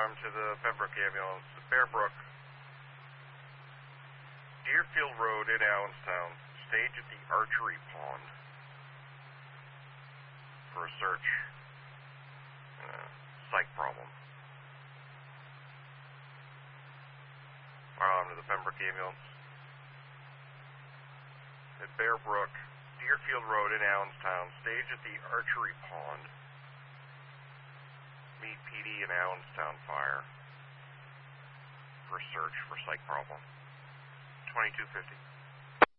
alarm to the Pembroke ambulance. Bearbrook, Deerfield Road in Allenstown. Stage at the archery pond for a search. Psych problem. Alarm to the Pembroke ambulance. At Bearbrook, Deerfield Road in Allenstown. Stage at the archery pond. Meet PD and Allenstown Fire for search for psych problem. 2250.